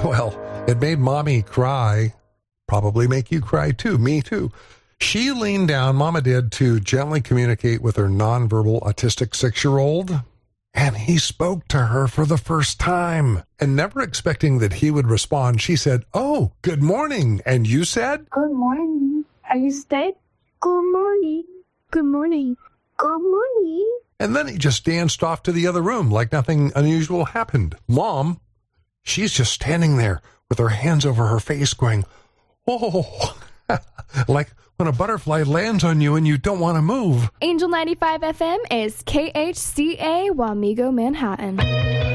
Well, it made Mommy cry. Probably make you cry too. Me too. She leaned down, Mama did, to gently communicate with her nonverbal autistic 6-year-old. And he spoke to her for the first time. And never expecting that he would respond, she said, "Oh, good morning." And you said? "Good morning." Are you stayed? "Good morning. Good morning. Good morning." And then he just danced off to the other room like nothing unusual happened. Mom, she's just standing there with her hands over her face going, "Oh," like when a butterfly lands on you and you don't want to move. Angel 95 FM is KHCA Wamego, Manhattan.